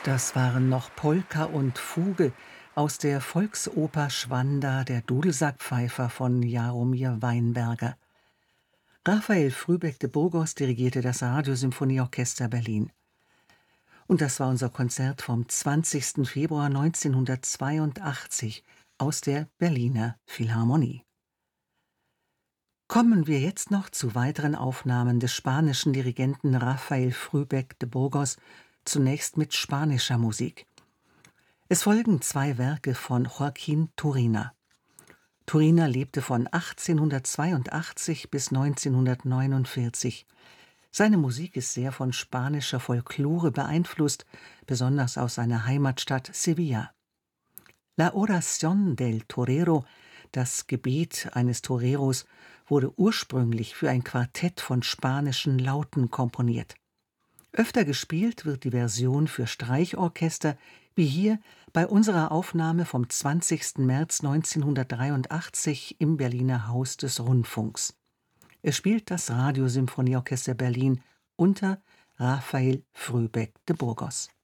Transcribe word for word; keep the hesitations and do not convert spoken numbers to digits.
Das waren noch Polka und Fuge aus der Volksoper Schwanda, der Dudelsackpfeifer von Jaromir Weinberger. Raphael Frühbeck de Burgos dirigierte das Radiosymphonieorchester Berlin. Und das war unser Konzert vom zwanzigsten Februar neunzehnhundertzweiundachtzig aus der Berliner Philharmonie. Kommen wir jetzt noch zu weiteren Aufnahmen des spanischen Dirigenten Raphael Frühbeck de Burgos, zunächst mit spanischer Musik. Es folgen zwei Werke von Joaquín Turina. Turina lebte von achtzehnhundertzweiundachtzig bis neunzehnhundertneunundvierzig. Seine Musik ist sehr von spanischer Folklore beeinflusst, besonders aus seiner Heimatstadt Sevilla. La Oración del Torero, das Gebet eines Toreros, wurde ursprünglich für ein Quartett von spanischen Lauten komponiert. Öfter gespielt wird die Version für Streichorchester, wie hier bei unserer Aufnahme vom zwanzigsten März neunzehnhundertdreiundachtzig im Berliner Haus des Rundfunks. Es spielt das Radiosymphonieorchester Berlin unter Raphael Frühbeck de Burgos.